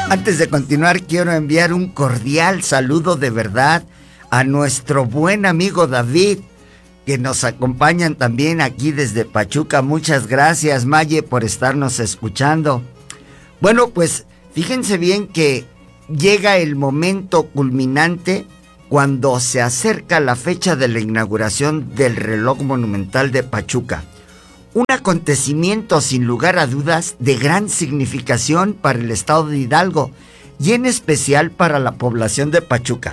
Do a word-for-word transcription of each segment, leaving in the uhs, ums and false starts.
Antes de continuar, quiero enviar un cordial saludo de verdad a nuestro buen amigo David, que nos acompañan también aquí desde Pachuca. Muchas gracias, Maye, por estarnos escuchando. Bueno, pues fíjense bien que llega el momento culminante cuando se acerca la fecha de la inauguración del reloj monumental de Pachuca. Un acontecimiento sin lugar a dudas de gran significación para el estado de Hidalgo y en especial para la población de Pachuca.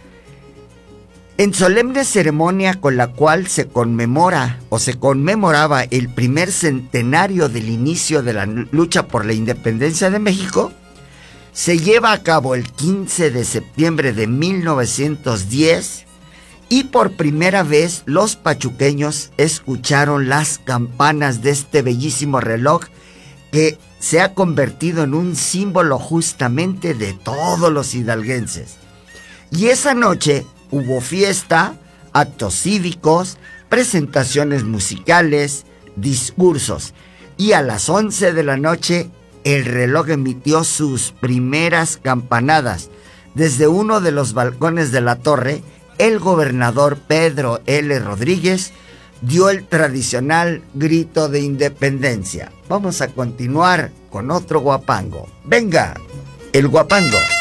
En solemne ceremonia con la cual se conmemora o se conmemoraba el primer centenario del inicio de la lucha por la independencia de México, se lleva a cabo el quince de septiembre de mil novecientos diez y por primera vez los pachuqueños escucharon las campanas de este bellísimo reloj que se ha convertido en un símbolo justamente de todos los hidalguenses. Y esa noche hubo fiesta, actos cívicos, presentaciones musicales, discursos. Y a las once de la noche, el reloj emitió sus primeras campanadas. Desde uno de los balcones de la torre, el gobernador Pedro L. Rodríguez dio el tradicional grito de independencia. Vamos a continuar con otro guapango. ¡Venga, el guapango!